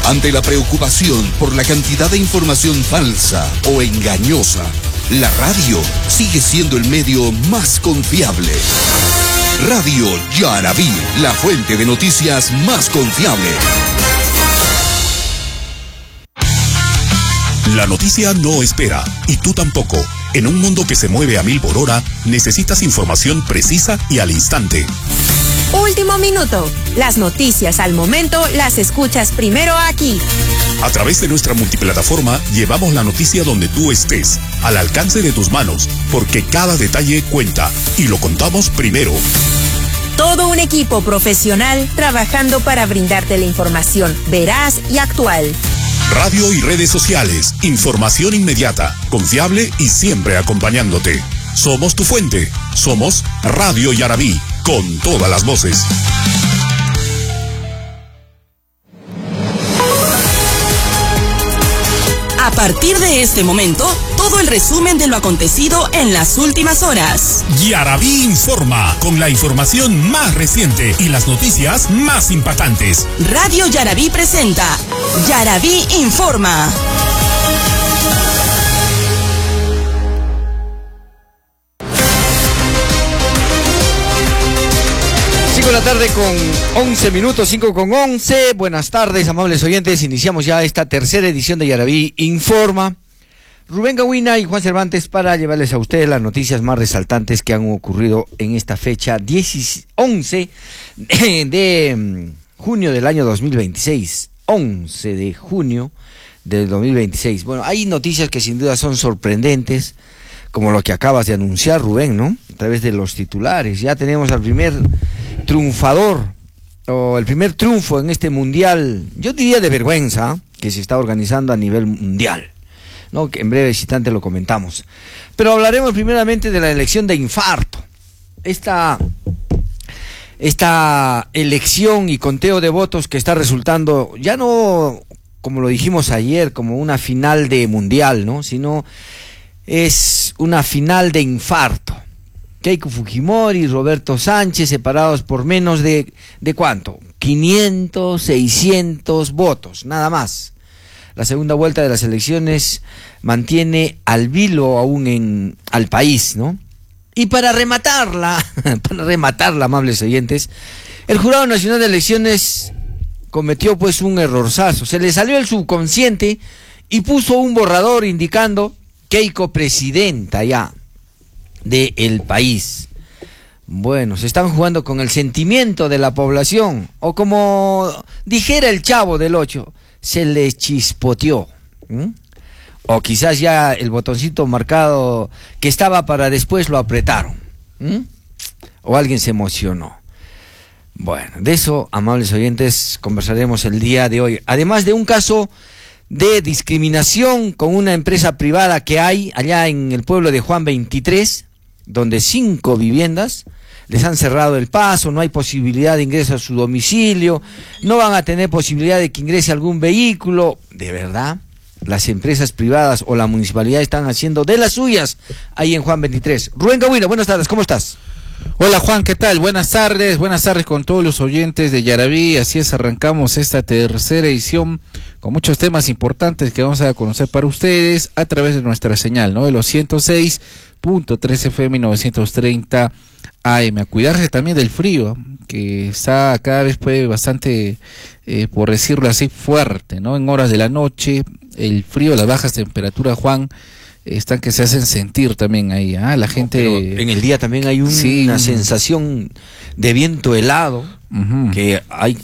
Ante la preocupación por la cantidad de información falsa o engañosa, la radio sigue siendo el medio más confiable. Radio Yarabí, la fuente de noticias más confiable. La noticia no espera, y tú tampoco. En un mundo que se mueve a 1000 por hora, necesitas información precisa y al instante. Último minuto. Las noticias al momento las escuchas primero aquí. A través de nuestra multiplataforma llevamos la noticia donde tú estés, al alcance de tus manos, porque cada detalle cuenta y lo contamos primero. Todo un equipo profesional trabajando para brindarte la información veraz y actual. Radio y redes sociales, información inmediata, confiable y siempre acompañándote. Somos tu fuente, somos Radio Yarabí, con todas las voces. A partir de este momento, todo el resumen de lo acontecido en las últimas horas. Yarabí informa, con la información más reciente y las noticias más impactantes. Radio Yarabí presenta Yarabí informa. 5 de la tarde con 11 minutos, 5 con 11. Buenas tardes, amables oyentes. Iniciamos ya esta tercera edición de Yarabí Informa. Rubén Gawina y Juan Cervantes para llevarles a ustedes las noticias más resaltantes que han ocurrido en esta fecha 11 de junio del año 2026. 11 de junio del 2026. Bueno, hay noticias que sin duda son sorprendentes, como lo que acabas de anunciar, Rubén, ¿no? A través de los titulares. Ya tenemos al primer triunfador, o el primer triunfo en este mundial, yo diría de vergüenza, que se está organizando a nivel mundial, ¿no? Que en breve instante lo comentamos. Pero hablaremos primeramente de la elección de infarto. Esta elección y conteo de votos que está resultando, ya no, como lo dijimos ayer, como una final de mundial, ¿no? Sino es una final de infarto. Keiko Fujimori y Roberto Sánchez separados por menos de ¿cuánto? 500, 600 votos, nada más. La segunda vuelta de las elecciones mantiene al vilo aún al país, ¿no? Y para rematarla, amables oyentes, el Jurado Nacional de Elecciones cometió pues un errorzazo. Se le salió el subconsciente y puso un borrador indicando Keiko presidenta ya del país. Bueno, se están jugando con el sentimiento de la población, o como dijera el Chavo del 8, se le chispoteó. O quizás ya el botoncito marcado que estaba para después lo apretaron. O alguien se emocionó. Bueno, de eso, amables oyentes, conversaremos el día de hoy. Además de un caso de discriminación con una empresa privada que hay allá en el pueblo de Juan 23, donde 5 viviendas les han cerrado el paso, no hay posibilidad de ingreso a su domicilio, no van a tener posibilidad de que ingrese algún vehículo. De verdad, las empresas privadas o la municipalidad están haciendo de las suyas ahí en Juan 23. Rubén Gawina, buenas tardes, ¿cómo estás? Hola Juan, ¿qué tal? Buenas tardes con todos los oyentes de Yarabí. Así es, arrancamos esta tercera edición con muchos temas importantes que vamos a conocer para ustedes a través de nuestra señal, ¿no? De los 106.3 FM 930 AM. A cuidarse también del frío, que está cada vez bastante, por decirlo así, fuerte, ¿no? En horas de la noche, el frío, las bajas temperaturas, Juan, están que se hacen sentir también ahí, la gente. Pero en el día también hay una sensación de viento helado, que hay